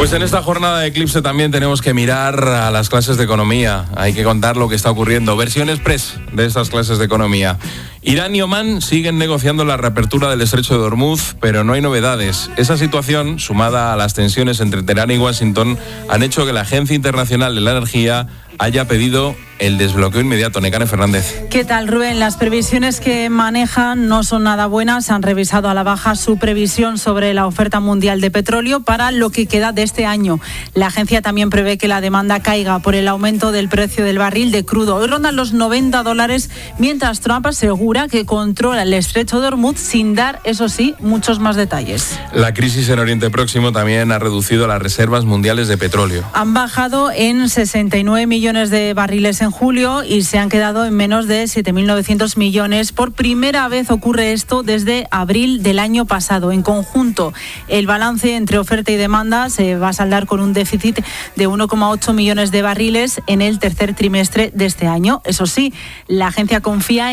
Pues en esta jornada de Eclipse también tenemos que mirar a las clases de economía. Hay que contar lo que está ocurriendo. Versión express de estas clases de economía. Irán y Omán siguen negociando la reapertura del estrecho de Hormuz, pero no hay novedades. Esa situación, sumada a las tensiones entre Teherán y Washington, han hecho que la Agencia Internacional de la Energía haya pedido el desbloqueo inmediato. Nekane Fernández. ¿Qué tal, Rubén? Las previsiones que manejan no son nada buenas. Han revisado a la baja su previsión sobre la oferta mundial de petróleo para lo que queda de este año. La agencia también prevé que la demanda caiga por el aumento del precio del barril de crudo. Hoy rondan los $90, mientras Trump asegura que controla el estrecho de Hormuz sin dar, eso sí, muchos más detalles. La crisis en Oriente Próximo también ha reducido las reservas mundiales de petróleo. Han bajado en 69 millones de barriles en julio y se han quedado en menos de 7.900 millones. Por primera vez ocurre esto desde abril del año pasado. En conjunto, el balance entre oferta y demanda se va a saldar con un déficit de 1,8 millones de barriles en el tercer trimestre de este año. Eso sí, la agencia confía en